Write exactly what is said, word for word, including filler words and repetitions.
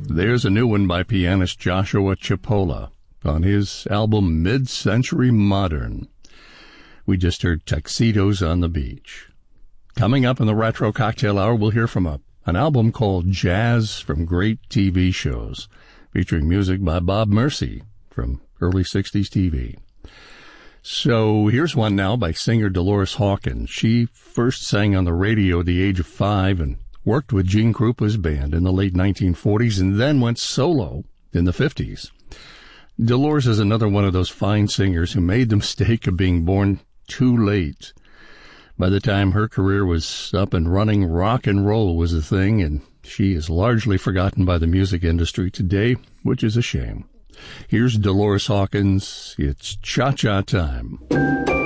There's a new one by pianist Joshua Chipola on his album Mid-Century Modern. We just heard Tuxedos on the Beach. Coming up in the Retro Cocktail Hour, we'll hear from a, an album called Jazz from Great T V Shows, featuring music by Bob Mercy from early sixties T V. So here's one now by singer Dolores Hawkins. She first sang on the radio at the age of five and worked with Gene Krupa's band in the late nineteen forties and then went solo in the fifties. Dolores is another one of those fine singers who made the mistake of being born too late. By the time her career was up and running, rock and roll was a thing, and she is largely forgotten by the music industry today, which is a shame. Here's Dolores Hawkins. It's Cha-Cha Time.